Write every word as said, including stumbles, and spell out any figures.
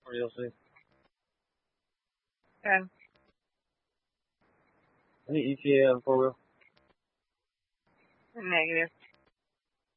You'll see. Okay. Any E T A on four wheel? Negative.